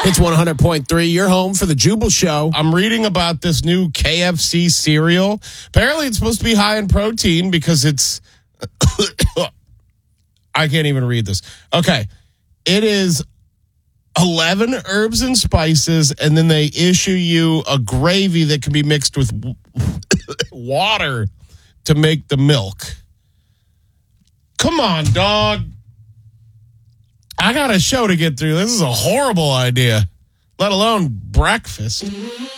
It's 100.3. You're home for the Jubal Show. I'm reading about this new KFC cereal. Apparently, it's supposed to be high in protein because it's... I can't even read this. Okay. It is 11 herbs and spices, and then they issue you a gravy that can be mixed with water to make the milk. Come on, dog. I got a show to get through. This is a horrible idea, let alone breakfast.